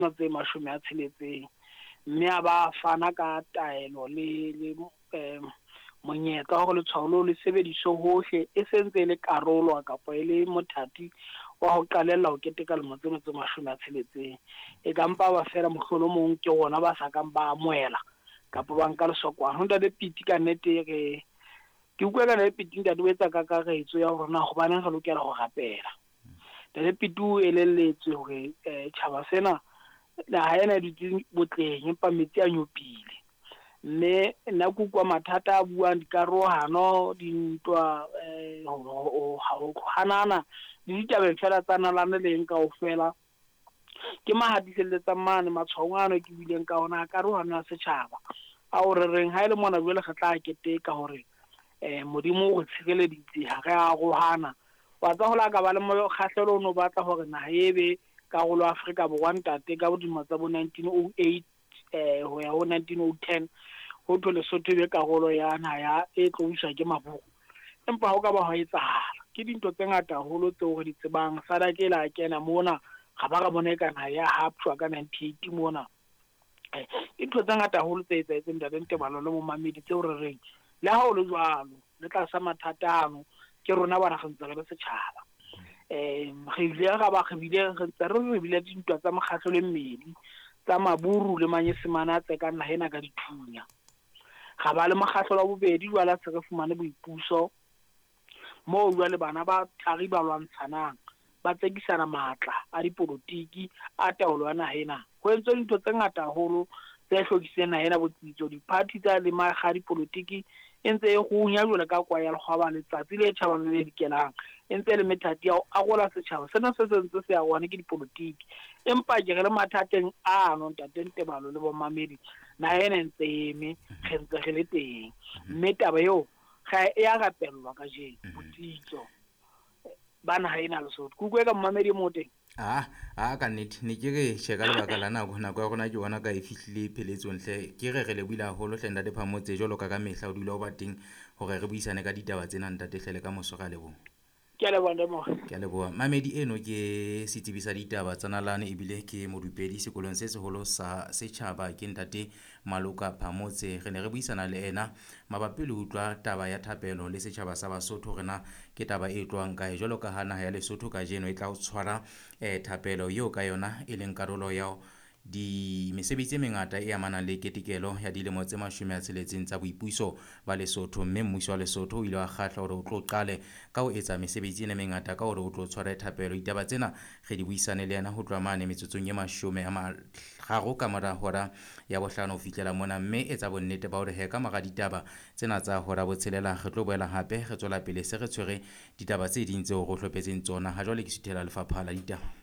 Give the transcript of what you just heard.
tse 60 mme a ba fana ka taelo le monyetla wa gore letshwao le sebediswe hohle e sentse le karolo kapa e le mothati wa ho qalella ho keteka le tse 60 e ka mpa ba fela mohlolo mong ke gona ba sa kang ba amohela kapa ba nka lesokwana ho ntate Piti ka nnete ke utlwa ka ntate Piti ntate o etsa ka karetso ya hore na go bana re lokela go rapela ntate Piti o elelletswe hore tjhaba sena ha ena ditse botleng empa metsi a nyopile mme nna ke utlwa mathata a buang dikarohano dintwa ho hanana le ditabeng fela tsa nalane leng kaofela ke mahadiselletsa mane matshwaongano ke bileng ka ona karohano ya setjhaba a o reng ha ile mona jwale re tla keteka hore modimo o tshireleditse ha re a rohana wa tsa ho la ka ba le mo kgahlelo no batla hore na ebe karolo ya Afrika Borwa ntate ka bodimo tsa bo 1908 ho ya ho 1910 ho thole Lesotho be karolo ya naha e tloiswa ke maburu empa ho ka ba ho etsahala ke dinto tse ngata holo tseo re di tsebang sadakela kena mona ga ba ka bona ka naha ya haptwa ka 98 mona intho tse ngata holo tse etsetseng ntate Ntebalo le mo mamedi tseo re reng le ha o le jwalo le tla sa mathatano ke rona ba ra gantse re le setjhaba re ile re bile dintwa tsa mokgatlo le mmedi tsa maburu le manyesemane tse ka nna hena ka dithunya ga ba le mokgatlo wa bobedi jwala se re fumane boipuso mo jwale bana ba tlari ba lwantshanang ba tsekisana matla a dipolotiki a taolo ya nahena ho entse dintho tse ngata haholo tse hlokiseng nahena botsitso diparty tsa le maga dipolotiki entse e gunya jwale ka kwa ya legwaba letsatsi le tjhabang le dikelang entse le methati ya a gola setjhaba sena se sentse se ya gwana ke dipolotiki empa ke re le mathateng a no ntate Ntebalo le bomamedi nahena ntse eme gentse ge le teng mme taba eo ga e a rapellwa ka jeng botsitso bana ha ena Lesotho kukwe ka mmamedi mo teng ka nnete ne ke re sheka lebaka la nako ya gona ke bona ka e fihlile pheletsong hle ke re le buile haholo hle ntate Phamotse jalo ka mehla o dula o ba teng hore re buisane ka ditaba tsena ntate hle le ka moso ga lebo ke a leboha mo ke a leboha mamedi eno ke setsebi sa ditaba tsa nalane ebile ke modupedi sekolong se seholo sa setjhaba ke ntate Maloka Phamotse re ne re buisana le ena mabapi le utlwa taba ya thapelo le setjhaba sa Basotho rena ke taba e tlwang kae jalo ka hana ya Lesotho ka jeno e tla o tshwara thapelo eo ka yona e leng karolo ya di mesebetsi e mengata e amanang le ketekelo ya dilemo tse 60 tsa boipuiso ba Lesotho mme mmuso wa Lesotho o ile wa kgatla hore o tlo qale ka ho etsa mesebetsi e mengata ka hore o tlo tshwara thapelo ditaba tsena re di buisane le yena ho tloa mane metsotsong e 30 ka mora hora ya bohlano ho fihlela mona mme etsa bonnete ba hore he ka mora ditaba tsena tsa hora botshelela re tlo boela hape re tswela pele se re tshwere ditaba tse ding tseo go hlopetseng tsona ha jwale ke suthela lefapha la ditaba